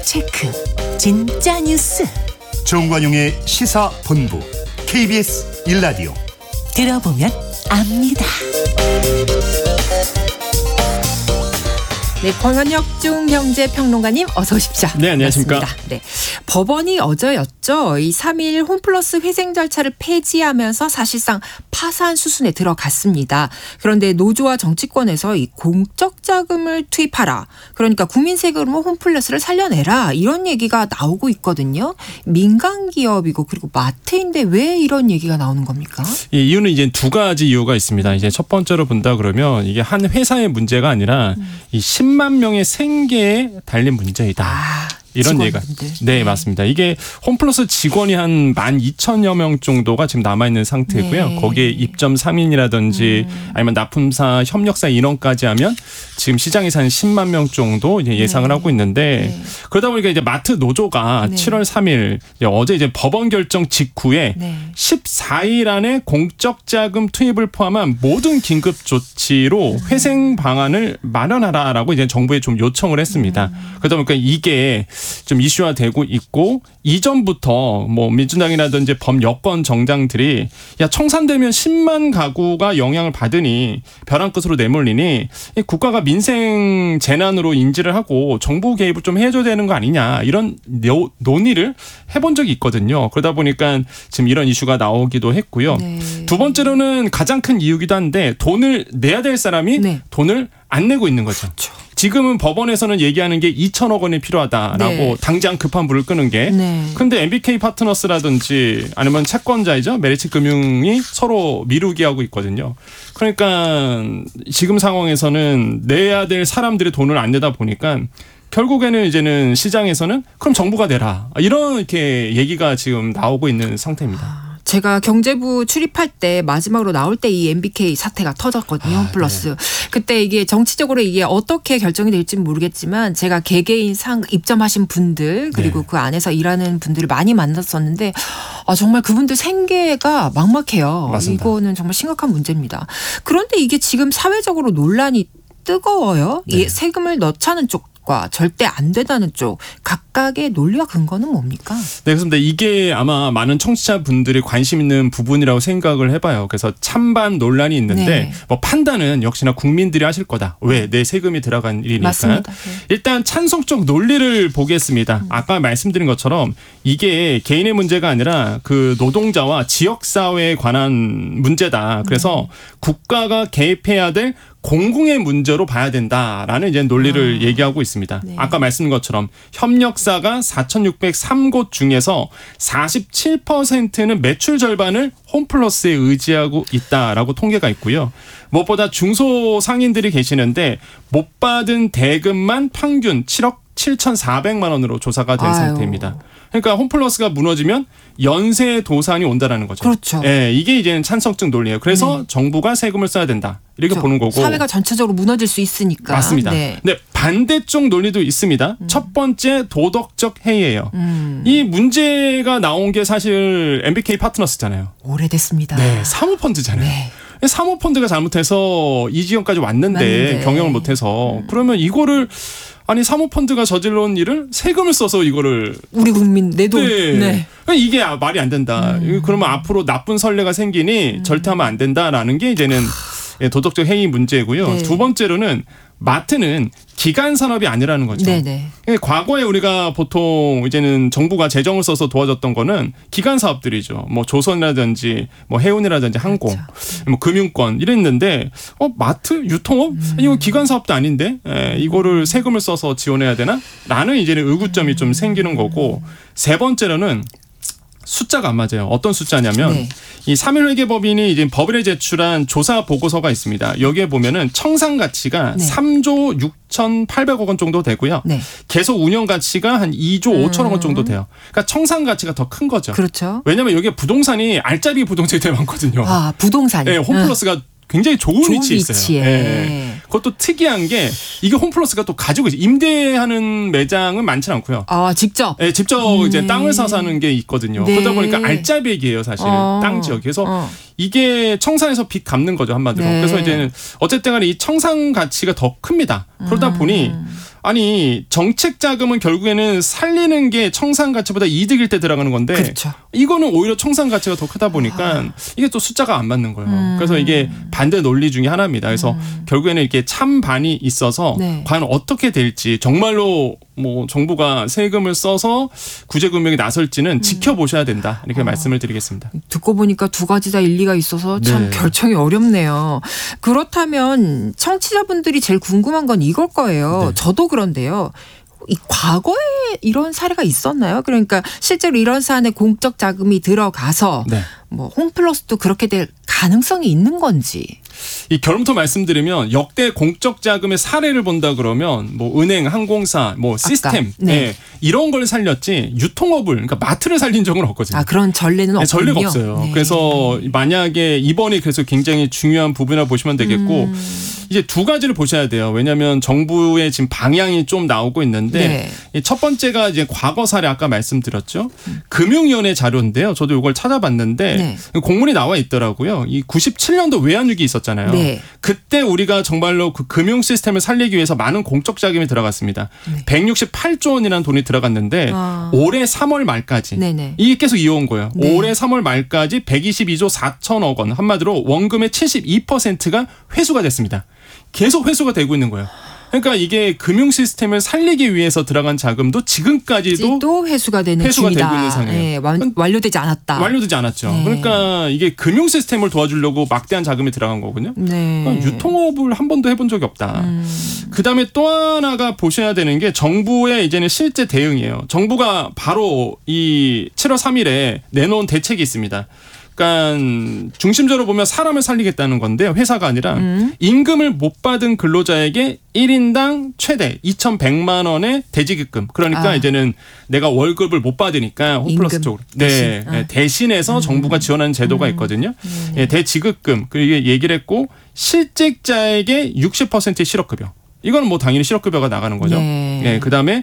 팩트체크 진짜 뉴스 정관용의 시사본부 KBS 1라디오 들어보면 압니다. 네, 권혁중 경제평론가님 어서 오십시오. 네, 안녕하십니까. 반갑습니다. 네, 법원이 어제였죠. 이 3.1 홈플러스 회생 절차를 폐지하면서 사실상 파산 수순에 들어갔습니다. 그런데 노조와 정치권에서 이 공적 자금을 투입하라. 그러니까 국민 세금으로 홈플러스를 살려내라. 이런 얘기가 나오고 있거든요. 민간 기업이고 그리고 마트인데 왜 이런 얘기가 나오는 겁니까? 이 이유는 이제 두 가지 이유가 있습니다. 이제 첫 번째로 본다 그러면 이게 한 회사의 문제가 아니라 이 10만 명의 생계에 달린 문제이다. 이런 얘기가. 네, 맞습니다. 이게 홈플러스 직원이 한 12,000여 명 정도가 지금 남아있는 상태고요. 네. 거기에 입점 상인이라든지 아니면 납품사, 협력사 인원까지 하면 지금 시장에서 한 10만 명 정도 이제 예상을 하고 있는데 그러다 보니까 이제 마트 노조가 7월 3일 어제 이제 법원 결정 직후에 14일 안에 공적 자금 투입을 포함한 모든 긴급 조치로 회생 방안을 마련하라라고 이제 정부에 좀 요청을 했습니다. 그러다 보니까 이게 좀 이슈화되고 있고 이전부터 뭐 민주당이라든지 범여권 정당들이 야 청산되면 10만 가구가 영향을 받으니 벼랑 끝으로 내몰리니 국가가 민생 재난으로 인지를 하고 정부 개입을 좀 해줘야 되는 거 아니냐 이런 논의를 해본 적이 있거든요. 그러다 보니까 지금 이런 이슈가 나오기도 했고요. 네. 두 번째로는 가장 큰 이유기도 한데 돈을 내야 될 사람이 돈을 안 내고 있는 거죠. 그렇죠. 지금은 법원에서는 얘기하는 게 2천억 원이 필요하다라고 당장 급한 불을 끄는 게. 그런데 MBK 파트너스라든지 아니면 채권자이죠. 메리츠금융이 서로 미루기 하고 있거든요. 그러니까 지금 상황에서는 내야 될 사람들이 돈을 안 내다 보니까 결국에는 이제는 시장에서는 그럼 정부가 내라. 이렇게 얘기가 지금 나오고 있는 상태입니다. 제가 경제부 출입할 때 마지막으로 나올 때 이 MBK 사태가 터졌거든요. 홈플러스. 그때 이게 정치적으로 이게 어떻게 결정이 될지는 모르겠지만 제가 개개인 입점하신 분들 그리고 그 안에서 일하는 분들을 많이 만났었는데 정말 그분들 생계가 막막해요. 맞습니다. 이거는 정말 심각한 문제입니다. 그런데 이게 지금 사회적으로 논란이 뜨거워요. 이 세금을 넣자는 쪽과 절대 안 된다는 쪽 각각의 논리와 근거는 뭡니까? 네, 그렇습니다. 이게 아마 많은 청취자분들이 관심 있는 부분이라고 생각을 해봐요. 그래서 찬반 논란이 있는데 뭐 판단은 역시나 국민들이 하실 거다. 왜? 내 세금이 들어간 일이니까. 맞습니다. 일단 찬성적 논리를 보겠습니다. 아까 말씀드린 것처럼 이게 개인의 문제가 아니라 그 노동자와 지역사회에 관한 문제다. 그래서 국가가 개입해야 될 공공의 문제로 봐야 된다라는 이제 논리를 얘기하고 있습니다. 아까 말씀드린 것처럼 협력사가 4,603곳 중에서 47%는 매출 절반을 홈플러스에 의지하고 있다라고 통계가 있고요. 무엇보다 중소상인들이 계시는데 못 받은 대금만 평균 7억 7,400만 원으로 조사가 된 상태입니다. 그러니까 홈플러스가 무너지면 연쇄 도산이 온다라는 거죠. 그렇죠. 예, 이게 이제 찬성적 논리예요. 그래서 정부가 세금을 써야 된다. 이렇게 보는 거고. 사회가 전체적으로 무너질 수 있으니까. 맞습니다. 네, 반대쪽 논리도 있습니다. 첫 번째 도덕적 해이예요. 이 문제가 나온 게 사실 MBK 파트너스잖아요. 오래됐습니다. 네, 사모펀드잖아요. 사모펀드가 잘못해서 이 지경까지 왔는데 경영을 못해서 그러면 이거를 아니 사모펀드가 저질러온 일을 세금을 써서 이거를 우리 국민 내 돈. 이게 말이 안 된다. 그러면 앞으로 나쁜 선례가 생기니 절대 하면 안 된다라는 게 이제는 도덕적 해이 문제고요. 두 번째로는 마트는 기간 산업이 아니라는 거죠. 과거에 우리가 보통 이제는 정부가 재정을 써서 도와줬던 거는 기간 사업들이죠. 뭐 조선이라든지 뭐 해운이라든지 항공, 뭐 금융권 이랬는데 마트 유통업 이거 기간 사업도 아닌데 이거를 세금을 써서 지원해야 되나? 라는 이제는 의구점이 좀 생기는 거고 세 번째로는 숫자가 안 맞아요. 어떤 숫자냐면 이 3.1회계법인이 이제 법원에 제출한 조사 보고서가 있습니다. 여기에 보면은 청산 가치가 3조 6,800억 원 정도 되고요. 계속 운영 가치가 한 2조 5천억 원 정도 돼요. 그러니까 청산 가치가 더 큰 거죠. 그렇죠. 왜냐하면 여기에 부동산이 알짜리 부동산이 되게 많거든요. 부동산이. 네, 홈플러스가 굉장히 좋은 위치에 있어요. 그것도 특이한 게 이게 홈플러스가 또 가지고 있어요. 임대하는 매장은 많지 않고요. 직접? 네, 직접 이제 땅을 사서 하는 게 있거든요. 그러다 보니까 알짜배기예요, 사실은. 땅 지역. 그래서 이게 청산에서 빚 갚는 거죠, 한마디로. 그래서 이제는 어쨌든 간에 이 청산 가치가 더 큽니다. 그러다 보니 아니 정책 자금은 결국에는 살리는 게 청산 가치보다 이득일 때 들어가는 건데 그렇죠. 이거는 오히려 청산 가치가 더 크다 보니까 이게 또 숫자가 안 맞는 거예요. 그래서 이게 반대 논리 중에 하나입니다. 그래서 결국에는 이렇게 찬반이 있어서 네. 과연 어떻게 될지 정말로 뭐 정부가 세금을 써서 구제금융에 나설지는 지켜보셔야 된다. 이렇게 말씀을 드리겠습니다. 듣고 보니까 두 가지 다 일리가 있어서 참 네. 결정이 어렵네요. 그렇다면 청취자분들이 제일 궁금한 건 이걸 거예요. 네. 저도 그런데요. 이 과거에 이런 사례가 있었나요? 그러니까 실제로 이런 사안에 공적 자금이 들어가서 네. 뭐 홈플러스도 그렇게 될 가능성이 있는 건지. 이 결론부터 말씀드리면 역대 공적 자금의 사례를 본다 그러면 뭐 은행, 항공사, 뭐 시스템 네. 예, 이런 걸 살렸지 유통업을 그러니까 마트를 살린 적은 없거든요. 아 그런 전례는 없군요. 전례가 없어요. 네. 그래서 만약에 이번이 그래서 굉장히 중요한 부분이라 보시면 되겠고 이제 두 가지를 보셔야 돼요. 왜냐하면 정부의 지금 방향이 좀 나오고 있는데 네. 첫 번째가 이제 과거 사례 아까 말씀드렸죠. 금융위원회 자료인데요. 저도 이걸 찾아봤는데 네. 공문이 나와 있더라고요. 이 97년도 외환위기 있었잖아요. 네. 그때 우리가 정말로 그 금융 시스템을 살리기 위해서 많은 공적 자금이 들어갔습니다. 네. 168조 원이라는 돈이 들어갔는데 올해 3월 말까지 네네. 이게 계속 이어온 거예요. 네. 올해 3월 말까지 122조 4천억 원 한마디로 원금의 72%가 회수가 됐습니다. 계속 회수가 되고 있는 거예요. 그러니까 이게 금융 시스템을 살리기 위해서 들어간 자금도 지금까지도 또 회수가 되는 회수가 중이다. 되고 있는 상황이에요. 네, 완료되지 않았다. 완료되지 않았죠. 네. 그러니까 이게 금융 시스템을 도와주려고 막대한 자금이 들어간 거거든요. 네. 그러니까 유통업을 한 번도 해본 적이 없다. 그다음에 또 하나가 보셔야 되는 게 정부의 이제는 실제 대응이에요. 정부가 바로 이 7월 3일에 내놓은 대책이 있습니다. 그러니까 중심적으로 보면 사람을 살리겠다는 건데요. 회사가 아니라 임금을 못 받은 근로자에게 1인당 최대 2,100만 원의 대지급금. 그러니까 이제는 내가 월급을 못 받으니까 홈플러스 쪽으로 대신. 대신해서 정부가 지원하는 제도가 있거든요. 예, 대지급금. 그리고 얘기를 했고 실직자에게 60%의 실업급여. 이건 뭐 당연히 실업급여가 나가는 거죠. 네. 네, 그다음에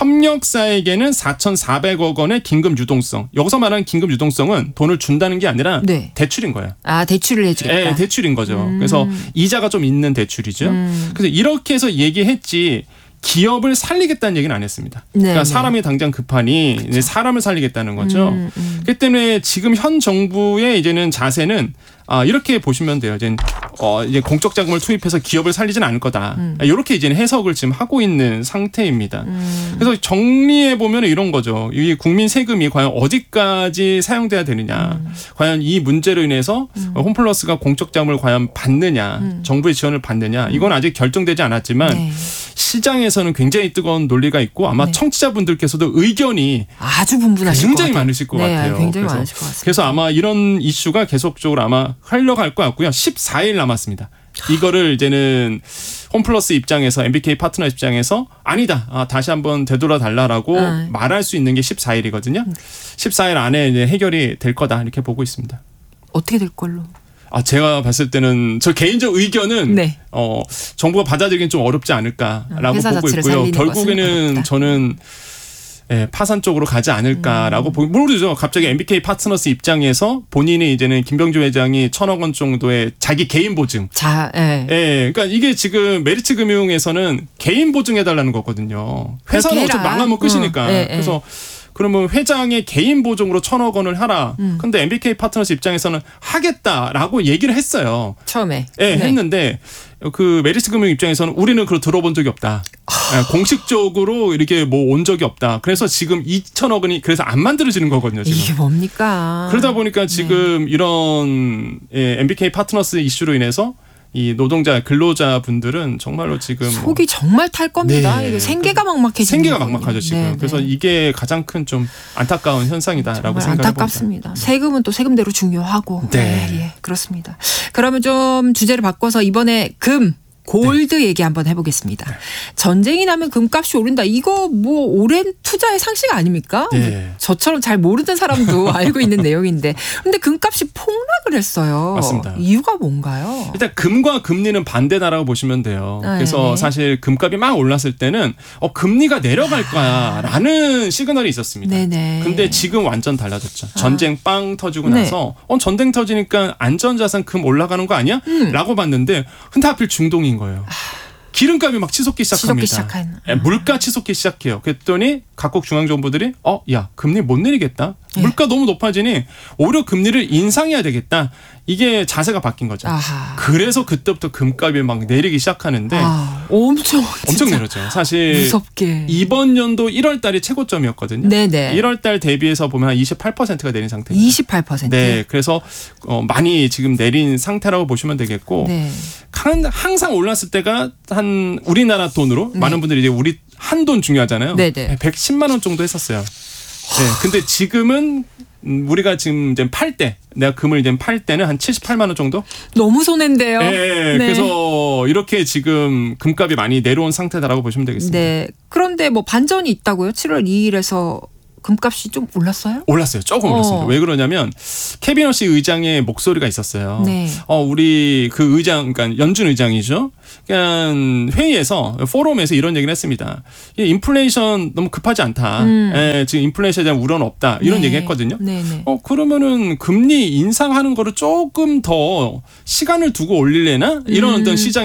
협력사에게는 4,400억 원의 긴급 유동성. 여기서 말하는 긴급 유동성은 돈을 준다는 게 아니라 네. 대출인 거예요. 아 대출을 해주겠다. 네, 대출인 거죠. 그래서 이자가 좀 있는 대출이죠. 그래서 이렇게 해서 얘기했지 기업을 살리겠다는 얘기는 안 했습니다. 네, 그러니까 네. 사람이 당장 급하니 이제 사람을 살리겠다는 거죠. 그렇기 때문에 지금 현 정부의 이제는 자세는 이렇게 보시면 돼요. 이제 공적 자금을 투입해서 기업을 살리지는 않을 거다. 이렇게 이제 해석을 지금 하고 있는 상태입니다. 그래서 정리해 보면 이런 거죠. 이 국민 세금이 과연 어디까지 사용돼야 되느냐. 과연 이 문제로 인해서 홈플러스가 공적 자금을 과연 받느냐, 정부의 지원을 받느냐. 이건 아직 결정되지 않았지만 네. 시장에서는 굉장히 뜨거운 논리가 있고 아마 네. 청취자분들께서도 의견이 아주 분분하실 굉장히 것 같아요. 많으실 것 네, 같아요. 굉장히 많으실 것 같습니다. 그래서 아마 이런 이슈가 계속적으로 아마 흘러갈 것 같고요. 14일 남았습니다. 이거를 이제는 홈플러스 입장에서 MBK 파트너 입장에서 아니다. 다시 한번 되돌아 달라라고 말할 수 있는 게 14일이거든요. 14일 안에 이제 해결이 될 거다 이렇게 보고 있습니다. 어떻게 될 걸로? 제가 봤을 때는 저 개인적 의견은 네. 정부가 받아들이긴 좀 어렵지 않을까라고 회사 보고 자체를 있고요. 살리는 것은 결국에는 어렵다. 저는 파산 쪽으로 가지 않을까라고 모르죠. 갑자기 MBK 파트너스 입장에서 본인이 이제는 김병조 회장이 1,000억 원 정도의 자기 개인 보증. 그러니까 이게 지금 메리츠 금융에서는 개인 보증해달라는 거거든요. 회사는 어차피 망하면 끝이니까. 그래서 그러면 회장의 개인 보증으로 1,000억 원을 하라. 근데 MBK 파트너스 입장에서는 하겠다라고 얘기를 했어요. 처음에. 했는데 그 메리츠 금융 입장에서는 우리는 그걸 들어본 적이 없다. 공식적으로 이렇게 뭐 온 적이 없다. 그래서 지금 2,000억 원이 그래서 안 만들어지는 거거든요. 지금. 이게 뭡니까? 그러다 보니까 지금 이런 MBK 파트너스 이슈로 인해서 이 노동자 근로자 분들은 정말로 지금 속이 정말 탈 겁니다. 네. 이거 생계가 막막해지는 생계가 거거든요. 막막하죠 지금. 네, 그래서 네. 이게 가장 큰 좀 안타까운 현상이다라고 생각합니다. 안타깝습니다. 세금은 또 세금대로 중요하고. 네. 예, 그렇습니다. 그러면 좀 주제를 바꿔서 이번에 골드 얘기 한번 해보겠습니다. 전쟁이 나면 금값이 오른다. 이거 뭐 오랜 투자의 상식 아닙니까? 네. 저처럼 잘 모르는 사람도 알고 있는 내용인데. 근데 금값이 폭락을 했어요. 맞습니다. 이유가 뭔가요? 일단 금과 금리는 반대다라고 보시면 돼요. 그래서 네. 사실 금값이 막 올랐을 때는 금리가 내려갈 거야라는 시그널이 있었습니다. 네네. 근데 지금 완전 달라졌죠. 전쟁 빵 터지고 네. 나서 전쟁 터지니까 안전자산 금 올라가는 거 아니야? 라고 봤는데 근데 하필 중동인 거예요. 기름값이 막 치솟기 시작합니다. 시작한. 물가 치솟기 시작해요. 그랬더니 각국 중앙정부들이 야 금리 못 내리겠다. 물가 너무 높아지니 오히려 금리를 인상해야 되겠다. 이게 자세가 바뀐 거죠. 아하. 그래서 그때부터 금값이 막 내리기 시작하는데 엄청 내렸죠. 사실 무섭게. 이번 연도 1월 달이 최고점이었거든요. 네네. 1월 달 대비해서 보면 한 28%가 내린 상태입니다. 28%. 네, 그래서 많이 지금 내린 상태라고 보시면 되겠고 네. 항상 올랐을 때가 한 우리나라 돈으로 네. 많은 분들이 이제 우리 한돈 중요하잖아요. 네네. 110만 원 정도 했었어요. 네, 근데 지금은 우리가 지금 이제 내가 금을 이제 팔 때는 한 78만 원 정도? 너무 손해인데요. 네, 네. 그래서 이렇게 지금 금값이 많이 내려온 상태다라고 보시면 되겠습니다. 네. 그런데 뭐 반전이 있다고요? 7월 2일에서 금값이 좀 올랐어요? 올랐어요. 조금 올랐습니다. 왜 그러냐면 캐비너시 의장의 목소리가 있었어요. 네. 우리 그 의장, 그러니까 연준 의장이죠. 그냥 회의에서 포럼에서 이런 얘기를 했습니다. 인플레이션 너무 급하지 않다. 지금 인플레이션에 대한 우려는 없다. 이런 네. 얘기했거든요. 네네. 그러면은 금리 인상하는 거를 조금 더 시간을 두고 올릴래나 이런 어떤 시장의